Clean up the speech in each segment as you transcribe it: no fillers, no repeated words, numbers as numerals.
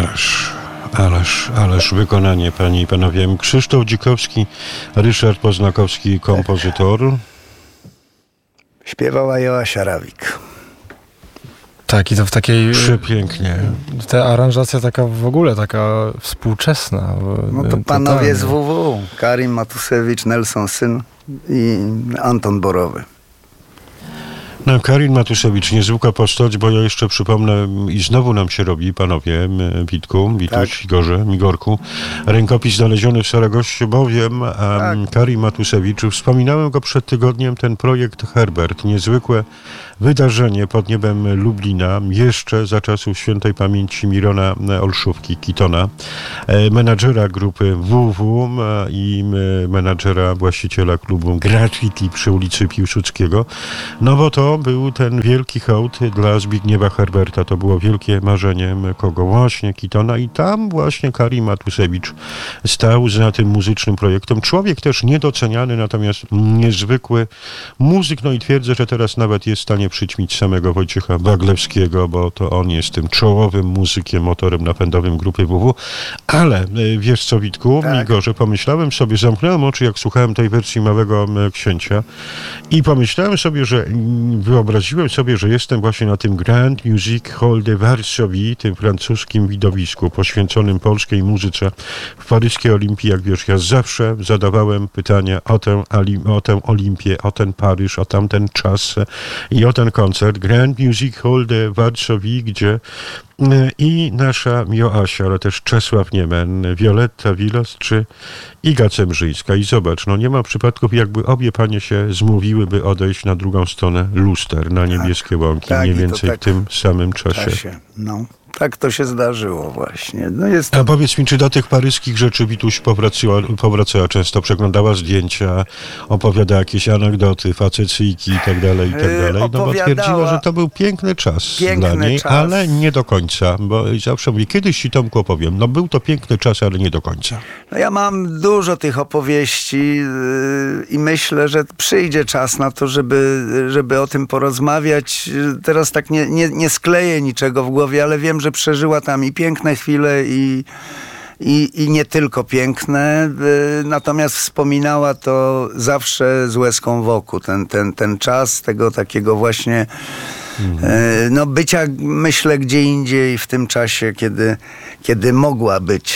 Ależ wykonanie, panie i panowie. Krzysztof Dzikowski, Ryszard Poznakowski, kompozytor. Śpiewała Joasia Rawik. Tak, i to w takiej... Przepięknie. Ta aranżacja taka w ogóle, taka współczesna. No to panowie z WW. Karim Matusewicz, Nelson Syn i Anton Borowy. No, Karin Matuszewicz, niezwykła postać, bo ja jeszcze przypomnę i znowu nam się robi, panowie, Witku, Wituś, tak. Igorze, Migorku, rękopis znaleziony w Saragoście, bowiem Karin Matuszewicz, wspominałem go przed tygodniem, ten projekt Herbert, niezwykłe wydarzenie pod niebem Lublina, jeszcze za czasów świętej pamięci Mirona Olszówki, Kitona, menadżera grupy WW i menadżera, właściciela klubu Graffiti przy ulicy Piłsudskiego. No bo to był ten wielki hołd dla Zbigniewa Herberta. To było wielkie marzenie kogo? Właśnie Kitona i tam właśnie Karim Matusewicz stał za tym muzycznym projektem. Człowiek też niedoceniany, natomiast niezwykły muzyk. No i twierdzę, że teraz nawet jest w stanie przyćmić samego Wojciecha Waglewskiego, bo to on jest tym czołowym muzykiem, motorem napędowym grupy WW. Ale wiesz co, Witku, tak. Igorze, pomyślałem sobie, zamknąłem oczy, jak słuchałem tej wersji Małego Księcia i pomyślałem sobie, że wyobraziłem sobie, że jestem właśnie na tym Grand Music Hall de Varsovie, tym francuskim widowisku poświęconym polskiej muzyce w paryskiej Olimpii. Jak wiesz, ja zawsze zadawałem pytania o tę Olimpię, o ten Paryż, o tamten czas i o ten koncert. Grand Music Hall de Varsovie, gdzie i nasza Joasia, ale też Czesław Niemen, Wioletta Wilos czy Iga Cemrzyńska. I zobacz, no nie ma przypadków, jakby obie panie się zmówiły, by odejść na drugą stronę luster, na niebieskie łąki, tak, mniej więcej w tym samym czasie. No. Tak to się zdarzyło właśnie. No jest to... A powiedz mi, czy do tych paryskich rzeczy Wituś powracała często, przeglądała zdjęcia, opowiada jakieś anegdoty, facecyjki i tak dalej, no bo twierdziła, że to był piękny czas dla niej, ale nie do końca, bo zawsze mówi, kiedyś ci, Tomku, opowiem, no był to piękny czas, ale nie do końca. No ja mam dużo tych opowieści i myślę, że przyjdzie czas na to, żeby o tym porozmawiać. Teraz tak nie skleję niczego w głowie, ale wiem, że przeżyła tam i piękne chwile i nie tylko piękne, natomiast wspominała to zawsze z łezką wokół. Ten czas tego takiego właśnie no bycia, myślę, gdzie indziej w tym czasie, kiedy mogła być.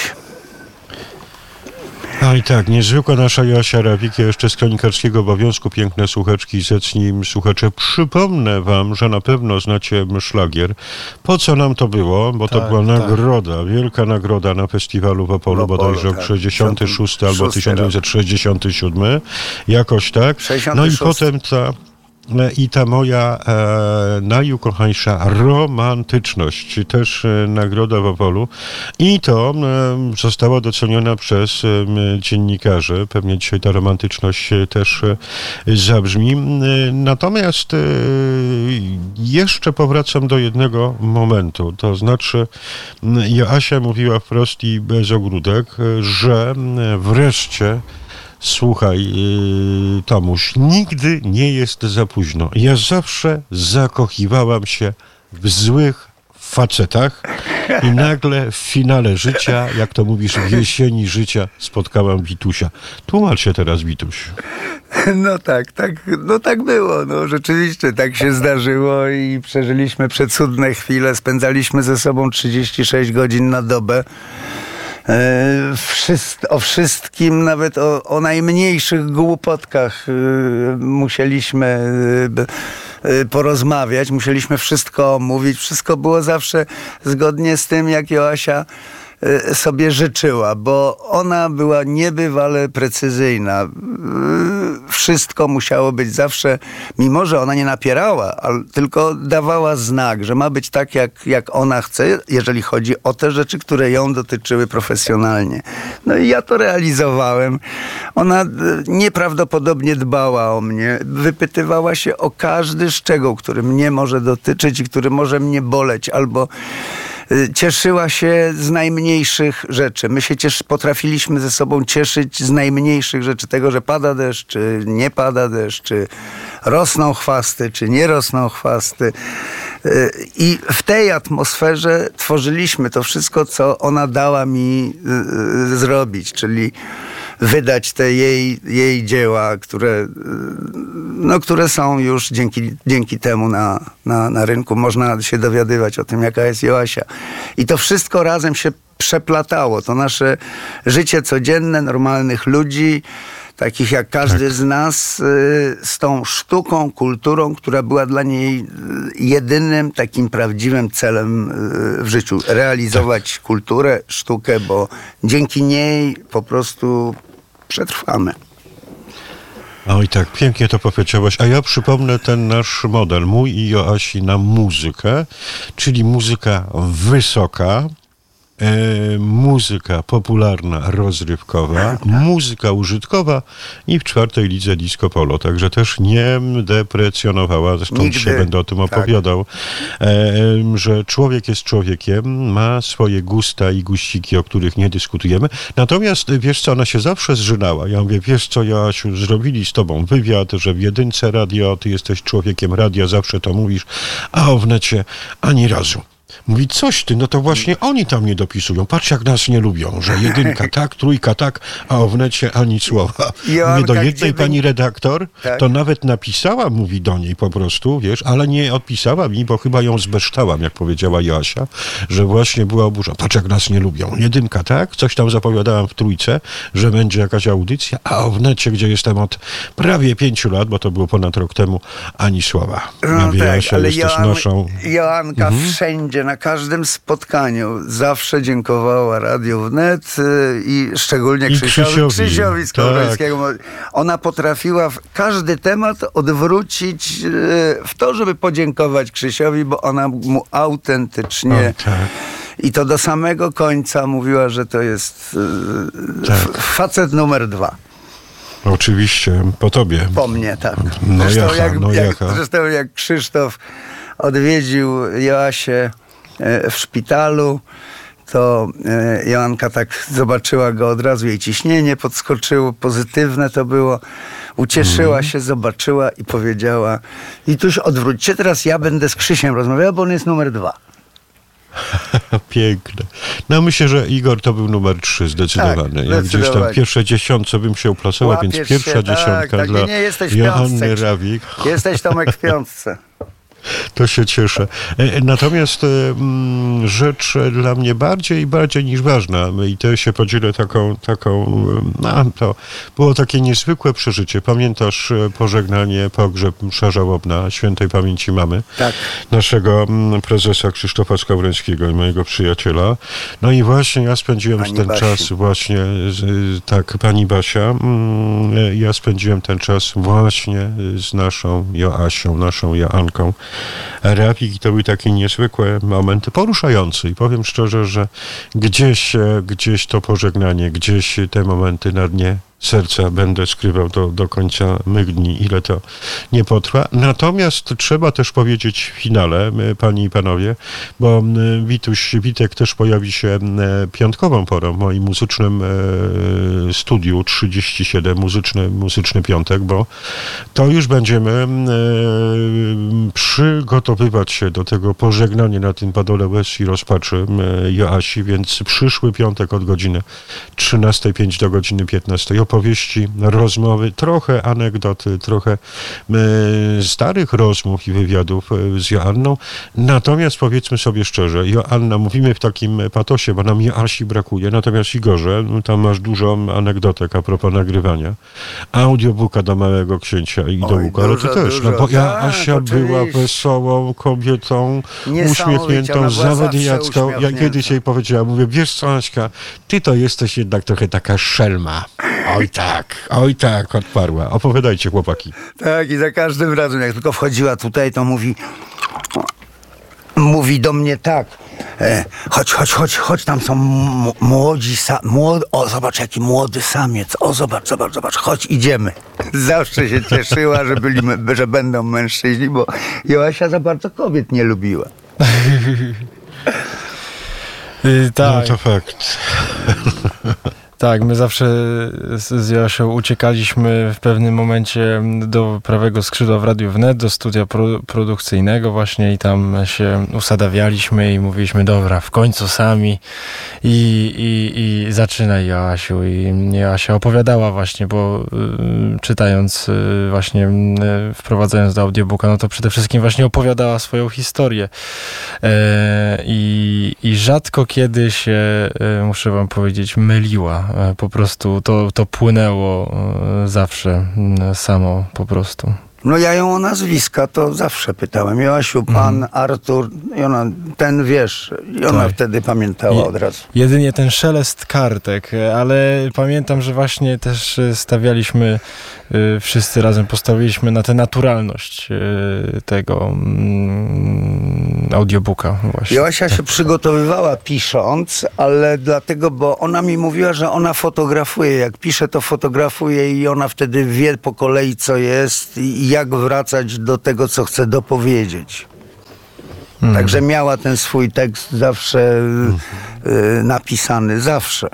A i tak, niezwykła nasza Joasia Rawik, jeszcze z kronikarskiego obowiązku, piękne słuchaczki, zacni słuchacze. Przypomnę wam, że na pewno znacie szlagier. Po co nam to było? Bo to była nagroda, wielka nagroda na festiwalu w Opolu, bodajże rok 66 albo 1967, jakoś tak. 66. No i potem ta moja najukochańsza romantyczność, też nagroda w Opolu. I to została doceniona przez dziennikarzy. Pewnie dzisiaj ta romantyczność też zabrzmi. Natomiast jeszcze powracam do jednego momentu. To znaczy Joasia mówiła wprost i bez ogródek, że wreszcie słuchaj, Tomuś, nigdy nie jest za późno. Ja zawsze zakochiwałam się w złych facetach i nagle w finale życia, jak to mówisz, w jesieni życia spotkałam Witusia. Tłumacz się teraz, Wituś. No tak było. No rzeczywiście tak się zdarzyło i przeżyliśmy przecudne chwile. Spędzaliśmy ze sobą 36 godzin na dobę. O wszystkim, nawet o najmniejszych głupotkach musieliśmy porozmawiać, musieliśmy wszystko omówić. Wszystko było zawsze zgodnie z tym, jak Joasia sobie życzyła, bo ona była niebywale precyzyjna. Wszystko musiało być zawsze, mimo że ona nie napierała, tylko dawała znak, że ma być tak, jak ona chce, jeżeli chodzi o te rzeczy, które ją dotyczyły profesjonalnie. No i ja to realizowałem. Ona nieprawdopodobnie dbała o mnie, wypytywała się o każdy szczegół, który mnie może dotyczyć i który może mnie boleć, albo cieszyła się z najmniejszych rzeczy. My się potrafiliśmy ze sobą cieszyć z najmniejszych rzeczy. Tego, że pada deszcz, czy nie pada deszcz, czy rosną chwasty, czy nie rosną chwasty. I w tej atmosferze tworzyliśmy to wszystko, co ona dała mi zrobić, czyli wydać te jej dzieła, które są już dzięki temu na rynku. Można się dowiadywać o tym, jaka jest Joasia. I to wszystko razem się przeplatało. To nasze życie codzienne, normalnych ludzi, takich jak każdy z nas, z tą sztuką, kulturą, która była dla niej jedynym takim prawdziwym celem w życiu. Realizować kulturę, sztukę, bo dzięki niej po prostu przetrwamy. Oj tak, pięknie to powiedziałeś. A ja przypomnę ten nasz model, mój i Joasi, na muzykę, czyli muzyka wysoka, muzyka popularna, rozrywkowa, muzyka użytkowa i w 4. lidze disco polo. Także też nie deprecjonowała, zresztą dzisiaj będę o tym opowiadał, że człowiek jest człowiekiem, ma swoje gusta i guściki, o których nie dyskutujemy. Natomiast wiesz co, ona się zawsze zżynała. Ja mówię, wiesz co, Joasiu, zrobili z tobą wywiad, że w Jedynce radio, ty jesteś człowiekiem radia, zawsze to mówisz, a o wnecie ani razu. Mówi, coś ty, no to właśnie oni tam nie dopisują. Patrz, jak nas nie lubią, że 1 tak, 3 tak, a o wnet ani słowa. Mówię, do jednej pani redaktor, tak? To nawet napisała, mówi do niej po prostu, wiesz, ale nie odpisała mi, bo chyba ją zbeształam, jak powiedziała Joasia, że właśnie była oburzona. Patrz, jak nas nie lubią. 1 tak, coś tam zapowiadałam w Trójce, że będzie jakaś audycja, a o wnecie, gdzie jestem od prawie 5 lat, bo to było ponad rok temu, ani słowa. No mówię, tak, Joasia, ale jesteś naszą... Joanka wszędzie, na każdym spotkaniu zawsze dziękowała Radiu Wnet i szczególnie Krzysiowi Skowrońskiemu. Tak. Ona potrafiła każdy temat odwrócić w to, żeby podziękować Krzysiowi, bo ona mu autentycznie... I to do samego końca mówiła, że to jest facet numer 2. Oczywiście, po tobie. Po mnie, tak. No zresztą jak Krzysztof odwiedził Joasię w szpitalu, to Joanka tak zobaczyła go od razu, jej ciśnienie podskoczyło, pozytywne to było. Ucieszyła się, zobaczyła i powiedziała: Wituś, odwróćcie, teraz ja będę z Krzysiem rozmawiała, bo on jest numer 2. Piękne. No myślę, że Igor to był numer 3 zdecydowany. Tak, jak gdzieś tam w pierwszej 10 bym się uplasował, więc pierwsza 10 dla Joanny Rawik. Jesteś, Tomek, w 5. To się cieszę. Natomiast rzecz dla mnie bardziej niż ważna, i to się podzielę taką to było takie niezwykłe przeżycie. Pamiętasz pożegnanie, pogrzeb, msza żałobna świętej pamięci mamy, tak, naszego prezesa Krzysztofa Skowrońskiego i mojego przyjaciela. No i właśnie ja spędziłem ten czas właśnie, tak, pani Basia, ja spędziłem ten czas właśnie z naszą Joasią, naszą Joanką Rawik, i to były takie niezwykłe momenty, poruszające, i powiem szczerze, że gdzieś to pożegnanie, gdzieś te momenty na dnie serca będę skrywał do końca mych dni, ile to nie potrwa. Natomiast trzeba też powiedzieć w finale, panie i panowie, bo Witek też pojawi się piątkową porą w moim muzycznym studiu 37, muzyczny piątek, bo to już będziemy przygotowywać się do tego pożegnania na tym padole łez i rozpaczy Joasi, więc przyszły piątek od godziny 13:05 do godziny 15:00 opowieści, rozmowy, trochę anegdoty, trochę starych rozmów i wywiadów z Joanną. Natomiast powiedzmy sobie szczerze, Joanna, mówimy w takim patosie, bo nam Joasi brakuje, natomiast Igorze, tam masz dużo anegdotek a propos nagrywania. Audiobooka do Małego Księcia i do Łuka, ale ty też, no bo Joasia była wesołą kobietą, uśmiechniętą, zawodniacką. Ja kiedyś jej powiedziałam, mówię, wiesz co, Aśka, ty to jesteś jednak trochę taka szelma. Oj tak, odparła. Opowiadajcie, chłopaki. Tak, i za każdym razem, jak tylko wchodziła tutaj, to mówi do mnie tak: chodź, tam są młodzi, o, zobacz, jaki młody samiec, o, zobacz, chodź, idziemy. Zawsze się cieszyła, że będą mężczyźni, bo Joasia za bardzo kobiet nie lubiła. Tak. No to fakt. Tak, my zawsze z Joasią uciekaliśmy w pewnym momencie do prawego skrzydła w Radiu Wnet, do studia produkcyjnego właśnie i tam się usadawialiśmy i mówiliśmy, dobra, w końcu sami i zaczynaj, Joasiu. I Joasia opowiadała właśnie, bo czytając właśnie, wprowadzając do audiobooka, no to przede wszystkim właśnie opowiadała swoją historię. I rzadko kiedy się, muszę wam powiedzieć, myliła. Po prostu to płynęło zawsze samo po prostu. No ja ją o nazwiska to zawsze pytałem. Joasiu, pan, Artur, i ona, ten wiesz, i ona Tak. wtedy pamiętała od razu. Jedynie ten szelest kartek, ale pamiętam, że właśnie też stawialiśmy, wszyscy razem postawiliśmy na tę naturalność tego audiobooka właśnie. Joasia się przygotowywała pisząc, ale dlatego, bo ona mi mówiła, że ona fotografuje. Jak pisze, to fotografuje i ona wtedy wie po kolei, co jest i jak wracać do tego, co chce dopowiedzieć. Także miała ten swój tekst zawsze napisany, zawsze.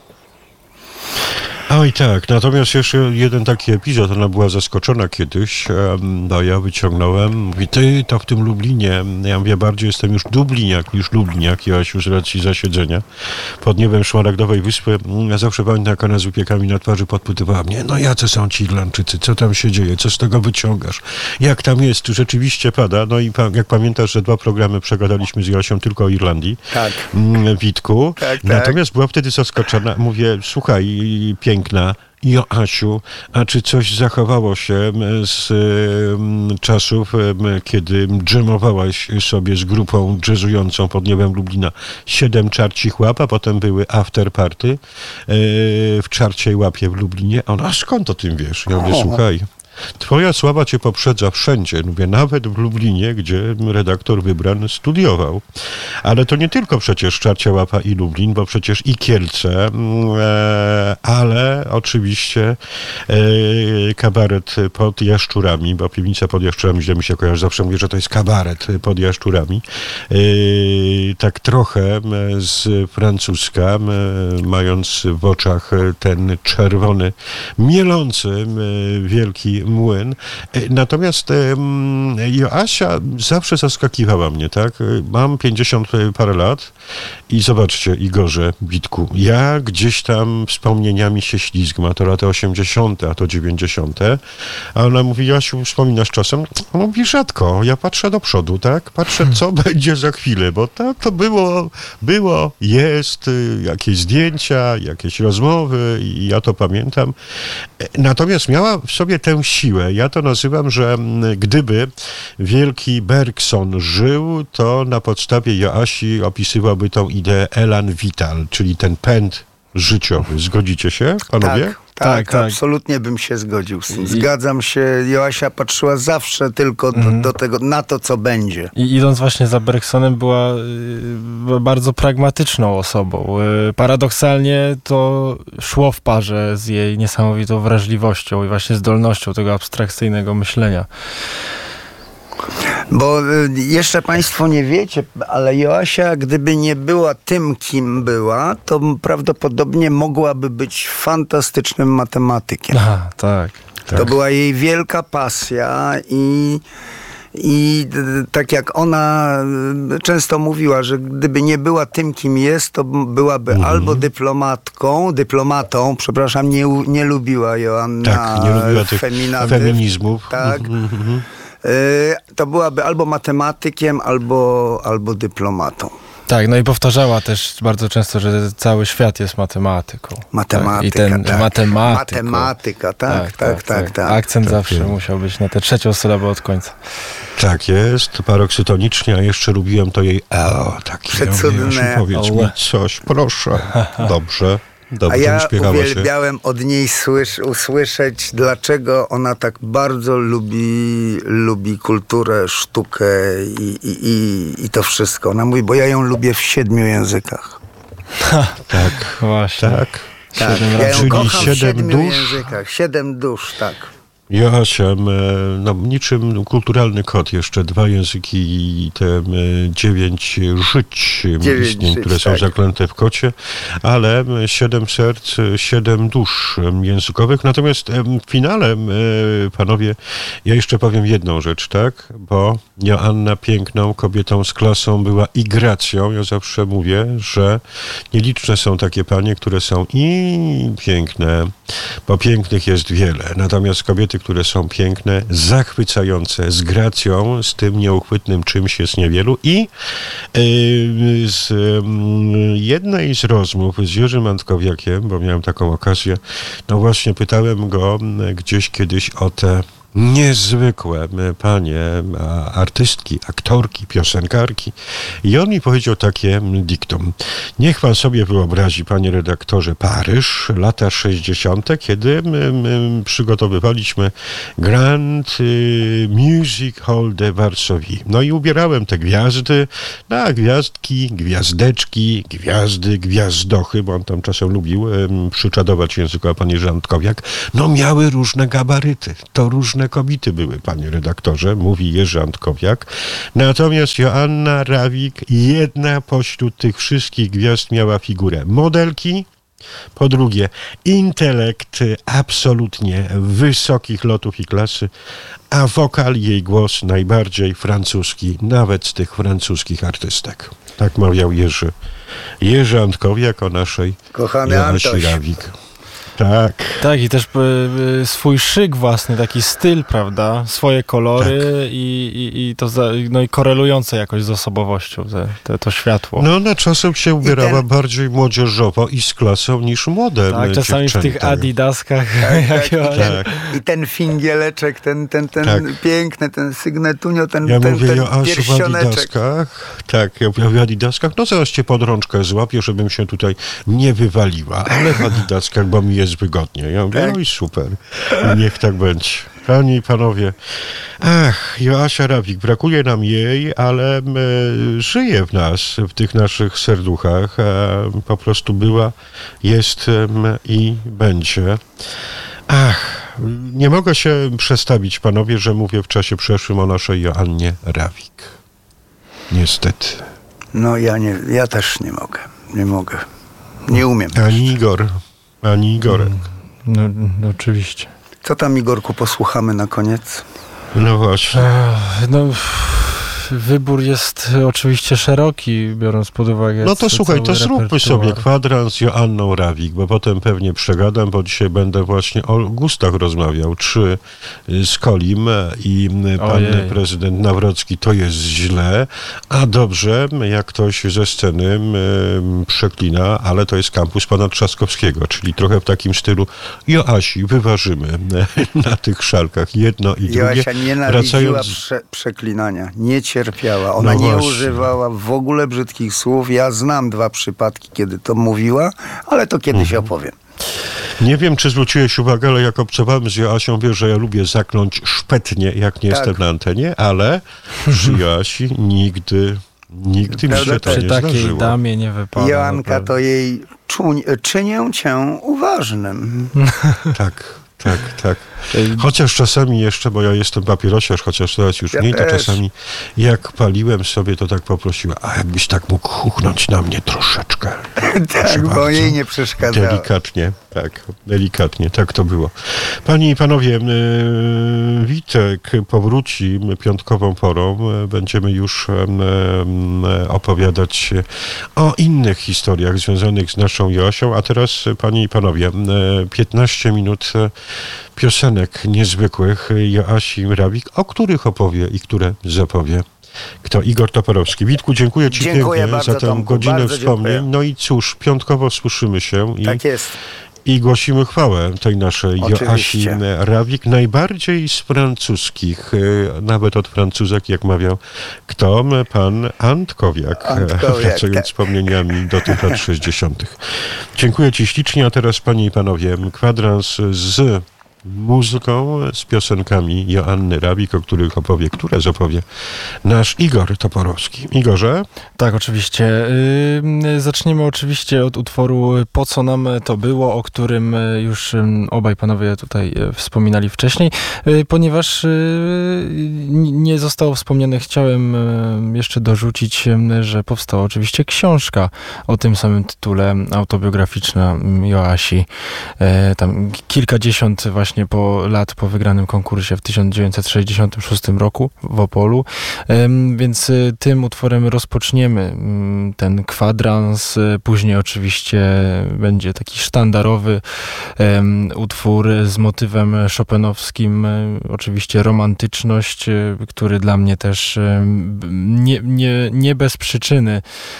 Oj tak, natomiast jeszcze jeden taki epizod, ona była zaskoczona kiedyś, no ja wyciągnąłem, mówi, ty to w tym Lublinie, ja mówię, bardziej jestem już dubliniak niż lubliniak, Joasiu, z racji zasiedzenia, pod niebem Szmaragdowej Wyspy, ja zawsze pamiętam, jak ona z upiekami na twarzy podpytywała mnie, no jacy są ci Irlandczycy, co tam się dzieje, co z tego wyciągasz, jak tam jest, czy rzeczywiście pada, no i jak pamiętasz, że 2 programy przegadaliśmy z Joasią tylko o Irlandii, Tak. Witku, Tak. natomiast była wtedy zaskoczona, mówię, słuchaj, piękna Joasiu, a czy coś zachowało się z czasów, kiedy dżemowałaś sobie z grupą jazzującą pod niebem Lublina 7 czarcich łap, a potem były after party w Czarciej Łapie w Lublinie? A ona, a skąd o tym wiesz? Ja mówię, słuchaj, twoja sława cię poprzedza wszędzie, mówię, nawet w Lublinie, gdzie redaktor Wybran studiował. Ale to nie tylko przecież Czarcia Łapa i Lublin, bo przecież i Kielce, ale oczywiście kabaret pod Jaszczurami, bo piwnica pod Jaszczurami źle mi się kojarzy, zawsze mówię, że to jest kabaret pod Jaszczurami. Tak trochę z francuska, mając w oczach ten czerwony, mielący wielki młyn. Natomiast Joasia zawsze zaskakiwała mnie, tak? Mam 50 parę lat i zobaczcie, Igorze, Witku, ja gdzieś tam wspomnieniami się ślizgam, a to lata 80., a to 90., a ona mówi, Joasiu, wspominasz czasem? Ona mówi, rzadko, ja patrzę do przodu, tak? Patrzę, co będzie za chwilę, bo to było, jest, jakieś zdjęcia, jakieś rozmowy i ja to pamiętam. Natomiast miała w sobie tę siłę. Ja to nazywam, że gdyby wielki Bergson żył, to na podstawie Joasi opisywałby tą ideę elan vital, czyli ten pęd życiowy. Zgodzicie się, panowie? Tak, absolutnie bym się zgodził z tym. Zgadzam się. Joasia patrzyła zawsze tylko do tego, na to, co będzie. I idąc właśnie za Bergsonem, była bardzo pragmatyczną osobą. Paradoksalnie to szło w parze z jej niesamowitą wrażliwością i właśnie zdolnością tego abstrakcyjnego myślenia. Bo jeszcze państwo nie wiecie, ale Joasia, gdyby nie była tym, kim była, to prawdopodobnie mogłaby być fantastycznym matematykiem. Aha, tak. To była jej wielka pasja i tak jak ona często mówiła, że gdyby nie była tym, kim jest, to byłaby albo dyplomatą, przepraszam, nie lubiła Joanna Tak, nie lubiła tych feminizmów. Tak. To byłaby albo matematykiem, albo dyplomatą. Tak, no i powtarzała też bardzo często, że cały świat jest matematyką. Matematyka, tak. Akcent zawsze musiał być na tę trzecią sylabę od końca. Tak jest, paroksytonicznie, a jeszcze lubiłem to jej takie. Przecudne. Powiedz mi coś, proszę. Dobrze, a ja uwielbiałem od niej usłyszeć, dlaczego ona tak bardzo lubi kulturę, sztukę i to wszystko. Ona mówi, bo ja ją lubię w 7 językach. Tak, właśnie. Tak. Ja ją kocham w 7 dusz. językach. 7 dusz, tak. Joasia, no niczym kulturalny kod, jeszcze 2 języki i te 9 żyć istnień, które są zaklęte w kocie, ale 7 serc, 7 dusz językowych. Natomiast w finale, panowie, ja jeszcze powiem jedną rzecz, tak? Bo Joanna piękną kobietą z klasą była i gracją. Ja zawsze mówię, że nieliczne są takie panie, które są i piękne, bo pięknych jest wiele. Natomiast kobiety, które są piękne, zachwycające, z gracją, z tym nieuchwytnym czymś jest niewielu. I z jednej z rozmów z Jerzym Antkowiakiem, bo miałem taką okazję, no właśnie pytałem go gdzieś kiedyś o te niezwykłe panie, artystki, aktorki, piosenkarki. I on mi powiedział takie diktum. Niech pan sobie wyobrazi, panie redaktorze, Paryż, lata 60., kiedy przygotowywaliśmy Grand Music Hall de Varsovie. No i ubierałem te gwiazdy na gwiazdki, gwiazdeczki, gwiazdy, gwiazdochy, bo on tam czasem lubił przyczadować językowo pan Jerzy Antkowiak. No miały różne gabaryty, to różne kobiety były, panie redaktorze, mówi Jerzy Antkowiak. Natomiast Joanna Rawik, jedna pośród tych wszystkich gwiazd, miała figurę modelki, po drugie intelekt absolutnie wysokich lotów i klasy, a wokal, jej głos najbardziej francuski, nawet z tych francuskich artystek. Tak mawiał Jerzy Antkowiak o naszej Joasi Rawik. Tak. Tak, i też swój szyk własny, taki styl, prawda? Swoje kolory tak. i to no i korelujące jakoś z osobowością to światło. No ona czasem się ubierała bardziej młodzieżowo i z klasą niż młode tak, czasami dziewczęta. w tych adidaskach. Tak. I ten fingieleczek, ten piękny, ten sygnetunio, ten pierścioneczek. W adidaskach. Tak, ja w adidaskach. No zaraz cię pod rączkę złapię, żebym się tutaj nie wywaliła, ale w adidaskach, bo mi jest wygodnie. Ja mówię, no i super. Niech tak będzie. Panie i panowie, Joasia Rawik, brakuje nam jej, ale żyje w nas, w tych naszych serduchach. Po prostu była, jest i będzie. Nie mogę się przestawić, panowie, że mówię w czasie przeszłym o naszej Joannie Rawik. Niestety. No ja też nie mogę. Nie mogę. Nie umiem. Ani Igorek. No, oczywiście. Co tam, Igorku, posłuchamy na koniec? No właśnie. Wybór jest oczywiście szeroki, biorąc pod uwagę... No to słuchaj, to zróbmy sobie kwadrans z Joanną Rawik, bo potem pewnie przegadam, bo dzisiaj będę właśnie o gustach rozmawiał. Czy z Kolim i pan prezydent Nawrocki to jest źle, a dobrze, jak ktoś ze sceny przeklina, ale to jest kampus pana Trzaskowskiego, czyli trochę w takim stylu Joasi, wyważymy na tych szalkach jedno i drugie. Joasia nienawidziła przeklinania, nie cierpiała. Ona nie używała w ogóle brzydkich słów. Ja znam 2 przypadki, kiedy to mówiła, ale to kiedyś opowiem. Nie wiem, czy zwróciłeś uwagę, ale jak obcowałem z Joasią, wiesz, że ja lubię zakląć szpetnie, jak nie jestem na antenie, ale przy Joasi nigdy mi się to nie przy takiej damie nie wypada. Joanka to jej czynię cię uważnym. Tak. Chociaż czasami jeszcze, bo ja jestem papierosiarz, chociaż teraz już nie, to czasami jak paliłem sobie, to tak poprosiła, a jakbyś tak mógł chuchnąć na mnie troszeczkę. Tak, bo jej nie przeszkadzało. Delikatnie, tak to było. Panie i panowie, Witek powróci piątkową porą. Będziemy już opowiadać o innych historiach związanych z naszą Joasią, a teraz, panie i panowie, 15 minut piosenek niezwykłych Joasi Rawik, o których opowie i które zapowie. Kto? Igor Toporowski. Witku, dziękuję ci pięknie za tę godzinę wspomnień. No i cóż, piątkowo słyszymy się i głosimy chwałę tej naszej Joasi Rawik, najbardziej z francuskich, nawet od Francuzek, jak mawiał kto? Pan Antkowiak, wracając wspomnieniami do tych lat 60. Dziękuję ci ślicznie, a teraz, panie i panowie, kwadrans z muzyką, z piosenkami Joanny Rawik, o których opowie, które zapowie nasz Igor Toporowski. Igorze? Tak, oczywiście. Zaczniemy oczywiście od utworu Po co nam to było, o którym już obaj panowie tutaj wspominali wcześniej. Ponieważ nie zostało wspomniane, chciałem jeszcze dorzucić, że powstała oczywiście książka o tym samym tytule, autobiograficzna Joasi. Tam kilkadziesiąt właśnie lat po wygranym konkursie w 1966 roku w Opolu. Więc tym utworem rozpoczniemy ten kwadrans. Później oczywiście będzie taki sztandarowy utwór z motywem chopinowskim, oczywiście romantyczność, który dla mnie też nie bez przyczyny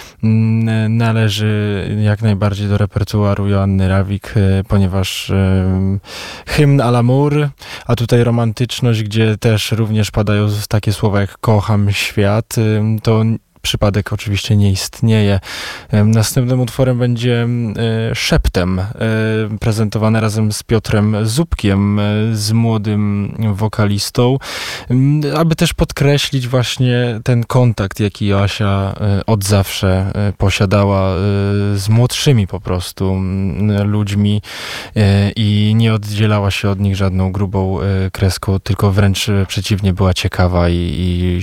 należy jak najbardziej do repertuaru Joanny Rawik, ponieważ hymn à l'amour, a tutaj romantyczność, gdzie też również padają takie słowa jak kocham świat, to przypadek oczywiście nie istnieje. Następnym utworem będzie Szeptem, prezentowane razem z Piotrem Zubkiem, z młodym wokalistą, aby też podkreślić właśnie ten kontakt, jaki Joasia od zawsze posiadała z młodszymi po prostu ludźmi i nie oddzielała się od nich żadną grubą kreską, tylko wręcz przeciwnie, była ciekawa i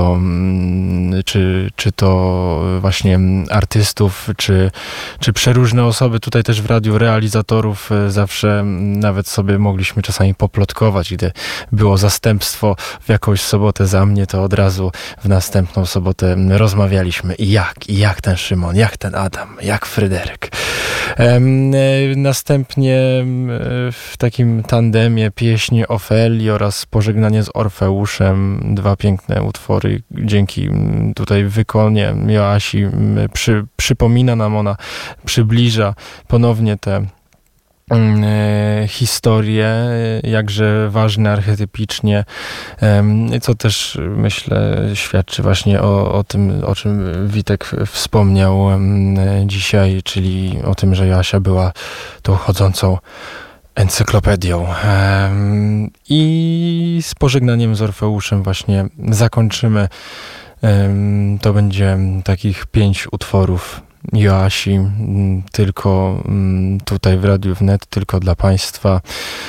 czy to właśnie artystów, czy przeróżne osoby, tutaj też w radiu realizatorów zawsze nawet sobie mogliśmy czasami poplotkować, gdy było zastępstwo w jakąś sobotę za mnie, to od razu w następną sobotę rozmawialiśmy i jak ten Szymon, jak ten Adam, jak Fryderyk. Następnie w takim tandemie pieśń Ofelii oraz Pożegnanie z Orfeuszem, dwa piękne utwory, dzięki tutaj wykonie Joasi przypomina nam ona, przybliża ponownie te historie, jakże ważne archetypicznie, co też myślę świadczy właśnie o tym, o czym Witek wspomniał dzisiaj, czyli o tym, że Joasia była tą chodzącą encyklopedią. I z Pożegnaniem z Orfeuszem właśnie zakończymy. To będzie takich 5 utworów Joasi, tylko tutaj w Radiu Wnet, tylko dla Państwa.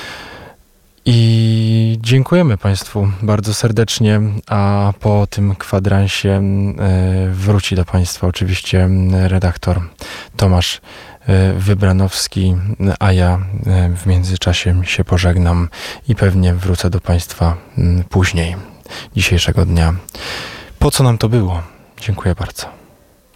I dziękujemy Państwu bardzo serdecznie, a po tym kwadransie wróci do Państwa oczywiście redaktor Tomasz Wybranowski, a ja w międzyczasie się pożegnam i pewnie wrócę do Państwa później dzisiejszego dnia. Po co nam to było? Dziękuję bardzo.